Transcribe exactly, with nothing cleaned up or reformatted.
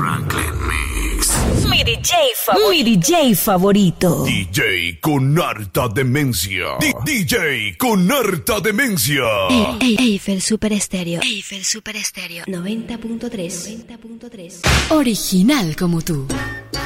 Franklin Mix. Mi D J favorito. Mi D J favorito. D J con harta demencia. D- DJ con harta demencia. Eiffel Super Estéreo. Eiffel Super Estéreo. noventa punto tres. noventa punto tres. Original como tú.